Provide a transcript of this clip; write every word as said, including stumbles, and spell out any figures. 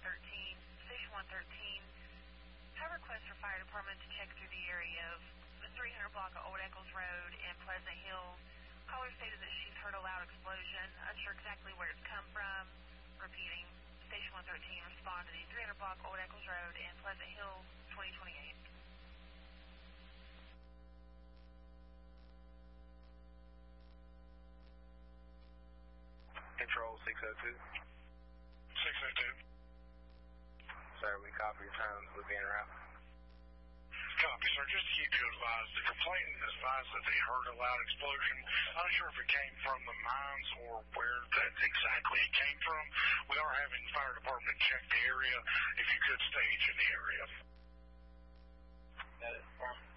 thirteen. Station one thirteen. Have a request for fire department to check through the area of the three hundred block of Old Eccles Road and Pleasant Hill. Caller stated that she's heard a loud explosion. Unsure exactly where it's come from. Repeating, Station one thirteen, respond to the three hundred block Old Eccles Road and Pleasant Hill, twenty twenty-eight. Control six oh two. six oh two. Sir, we copy your time. We'll be en route. Copy, sir. Just to keep you advised, the complainant advised that they heard a loud explosion. I'm not sure if it came from the mines or where that exactly it came from. We are having the fire department check the area. If you could stage in the area. That is fine.